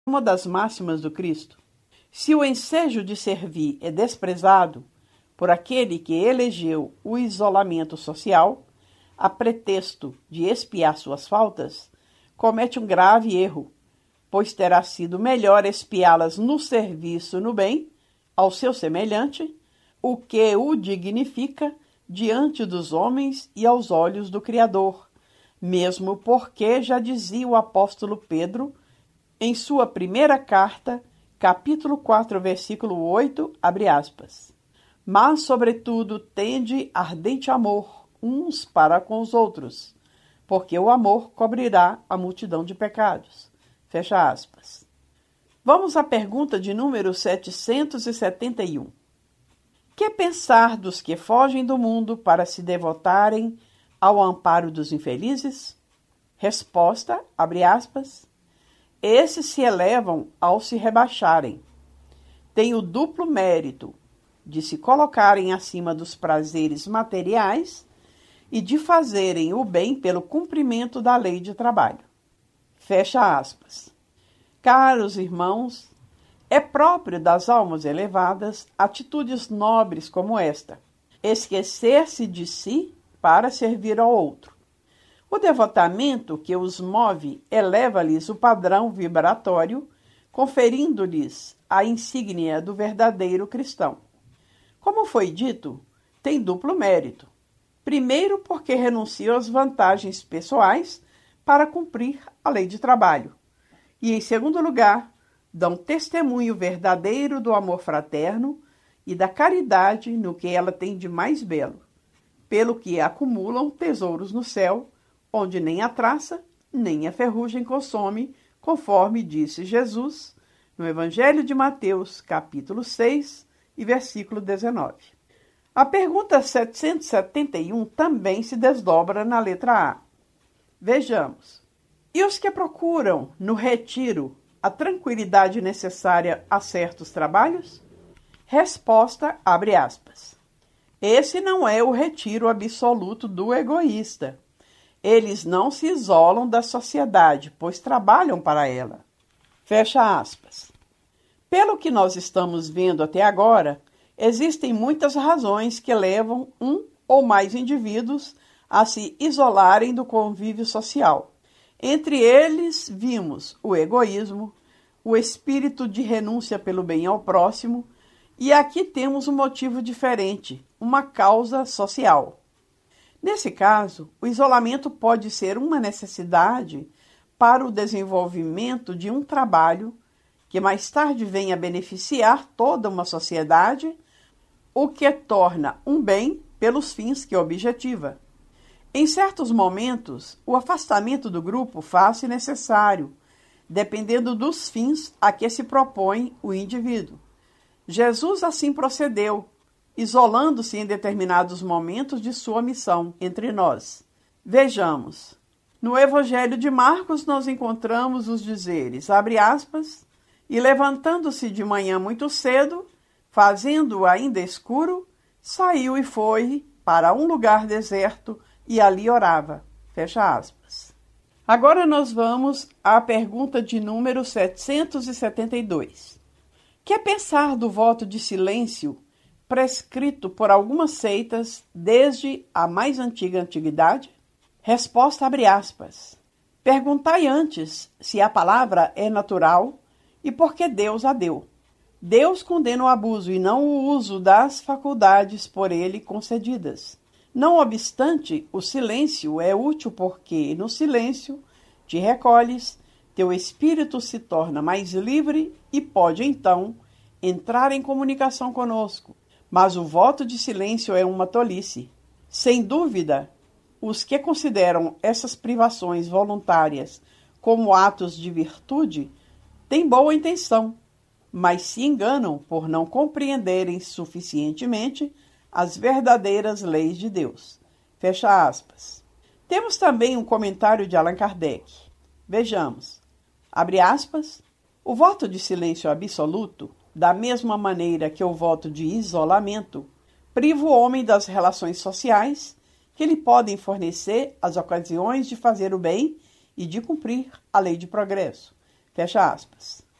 uma das máximas do Cristo. Se o ensejo de servir é desprezado por aquele que elegeu o isolamento social, a pretexto de expiar suas faltas, comete um grave erro, pois terá sido melhor expiá-las no serviço no bem ao seu semelhante, o que o dignifica diante dos homens e aos olhos do Criador, mesmo porque já dizia o apóstolo Pedro em sua primeira carta, capítulo 4, versículo 8, abre aspas. Mas, sobretudo, tende ardente amor uns para com os outros, porque o amor cobrirá a multidão de pecados. Fecha aspas. Vamos à pergunta de número 771. Que pensar dos que fogem do mundo para se devotarem ao amparo dos infelizes? Resposta, abre aspas. Esses se elevam ao se rebaixarem. Têm o duplo mérito de se colocarem acima dos prazeres materiais e de fazerem o bem pelo cumprimento da lei de trabalho. Fecha aspas. Caros irmãos, é próprio das almas elevadas atitudes nobres como esta, esquecer-se de si para servir ao outro. O devotamento que os move eleva-lhes o padrão vibratório, conferindo-lhes a insígnia do verdadeiro cristão. Como foi dito, tem duplo mérito. Primeiro, porque renunciam às vantagens pessoais para cumprir a lei de trabalho. E, em segundo lugar, dão testemunho verdadeiro do amor fraterno e da caridade no que ela tem de mais belo, pelo que acumulam tesouros no céu, onde nem a traça, nem a ferrugem consome, conforme disse Jesus no Evangelho de Mateus, capítulo 6, e versículo 19. A pergunta 771 também se desdobra na letra A. Vejamos. E os que procuram, no retiro, a tranquilidade necessária a certos trabalhos? Resposta, abre aspas. Esse não é o retiro absoluto do egoísta. Eles não se isolam da sociedade, pois trabalham para ela. Fecha aspas. Pelo que nós estamos vendo até agora, existem muitas razões que levam um ou mais indivíduos a se isolarem do convívio social. Entre eles, vimos o egoísmo, o espírito de renúncia pelo bem ao próximo, e aqui temos um motivo diferente, uma causa social. Nesse caso, o isolamento pode ser uma necessidade para o desenvolvimento de um trabalho que mais tarde venha a beneficiar toda uma sociedade, o que torna um bem pelos fins que objetiva. Em certos momentos, o afastamento do grupo faz-se necessário, dependendo dos fins a que se propõe o indivíduo. Jesus assim procedeu, isolando-se em determinados momentos de sua missão entre nós. Vejamos. No Evangelho de Marcos, nós encontramos os dizeres, abre aspas, e levantando-se de manhã muito cedo, fazendo ainda escuro, saiu e foi para um lugar deserto e ali orava. Fecha aspas. Agora nós vamos à pergunta de número 772. Que pensar do voto de silêncio prescrito por algumas seitas desde a mais antiga antiguidade? Resposta, abre aspas. Perguntai antes se a palavra é natural e por que Deus a deu. Deus condena o abuso e não o uso das faculdades por ele concedidas. Não obstante, o silêncio é útil porque, no silêncio, te recolhes, teu espírito se torna mais livre e pode, então, entrar em comunicação conosco. Mas o voto de silêncio é uma tolice. Sem dúvida, os que consideram essas privações voluntárias como atos de virtude têm boa intenção, mas se enganam por não compreenderem suficientemente as verdadeiras leis de Deus. Fecha aspas. Temos também um comentário de Allan Kardec. Vejamos. Abre aspas. O voto de silêncio absoluto, da mesma maneira que o voto de isolamento, priva o homem das relações sociais que lhe podem fornecer as ocasiões de fazer o bem e de cumprir a lei de progresso. Fecha aspas.